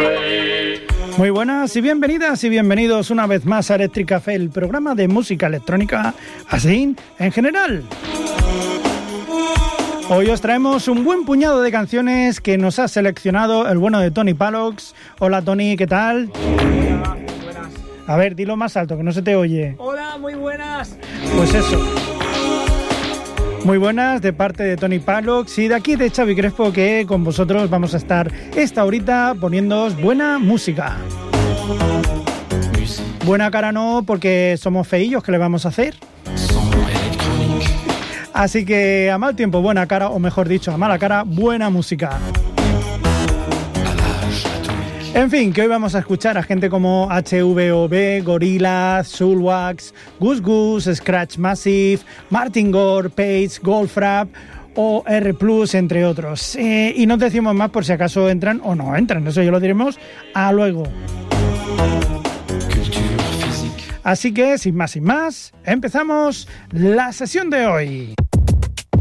Muy buenas y bienvenidas y bienvenidos una vez más a Electric Café, el programa de música electrónica, así en general. Hoy os traemos un buen puñado de canciones que nos ha seleccionado el bueno de Tony Palox. Hola Tony, ¿qué tal? Hola, buenas. A ver, dilo más alto, que no se te oye. Hola, muy buenas. Pues eso. Muy buenas de parte de Tony Palox y de aquí de Xavi Crespo, que con vosotros vamos a estar esta horita poniéndoos buena música. Buena cara no, porque somos feillos, ¿qué le vamos a hacer? Así que a mal tiempo buena cara, o mejor dicho, a mala cara buena música. En fin, que hoy vamos a escuchar a gente como HVOB, Gorillaz, Soulwax, Goose Goose, Scratch Massive, Martin Gore, Page, Goldfrapp o R+, entre otros. Y no decimos más por si acaso entran o no entran, eso ya lo diremos a luego. Así que, sin más, empezamos la sesión de hoy.